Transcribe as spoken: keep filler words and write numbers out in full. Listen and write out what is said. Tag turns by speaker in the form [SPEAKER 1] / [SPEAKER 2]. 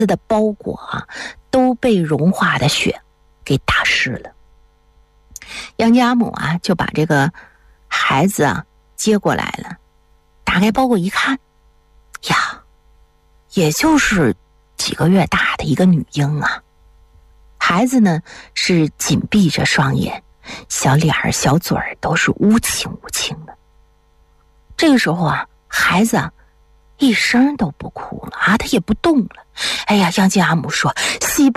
[SPEAKER 1] 子的包裹啊都被融化的雪给打湿了。杨家母啊就把这个孩子啊接过来了，打开包裹一看，呀，也就是几个月大的一个女婴啊。孩子呢是紧闭着双眼，小脸儿小嘴儿都是乌青乌青的。这个时候啊，孩子啊一声都不哭了啊，他也不动了。哎呀，杨家母说，西